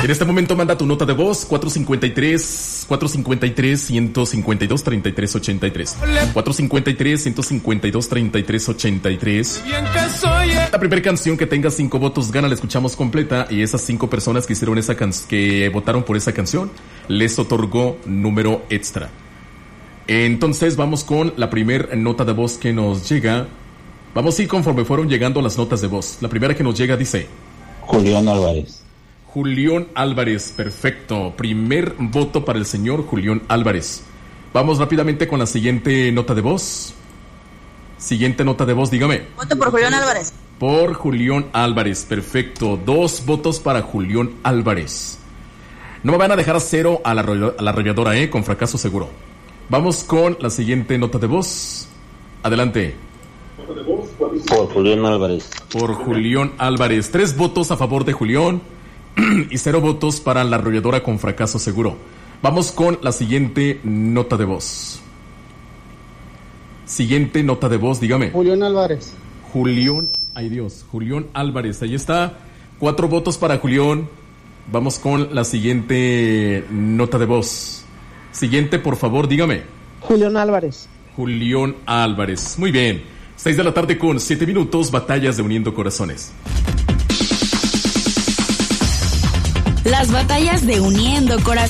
En este momento manda tu nota de voz 453-152-3383. 453-152-3383. La primera canción que tenga 5 votos gana, la escuchamos completa, y esas 5 personas que hicieron que votaron por esa canción les otorgó número extra. Entonces vamos con la primera nota de voz que nos llega. Vamos a ir conforme fueron llegando las notas de voz. La primera que nos llega dice: Julián Álvarez. Julián Álvarez, perfecto. Primer voto para el señor Julián Álvarez. Vamos rápidamente con la siguiente nota de voz. Siguiente nota de voz, dígame. Voto por Julián Álvarez. Por Julián Álvarez, perfecto. 2 votos para Julián Álvarez. No me van a dejar a cero a la arrolladora, con fracaso seguro. Vamos con la siguiente nota de voz. Adelante. Por Julián Álvarez. Por Julián Álvarez. 3 votos a favor de Julián y 0 votos para la arrolladora con fracaso seguro. Vamos con la siguiente nota de voz. Siguiente nota de voz, dígame. Julián Álvarez. Julián, ay Dios, Julián Álvarez, ahí está. 4 votos para Julián. Vamos con la siguiente nota de voz. Siguiente, por favor, dígame. Julián Álvarez. Julián Álvarez, muy bien. 6 de la tarde con 7 minutos, batallas de Uniendo Corazones. Las batallas de Uniendo Corazones.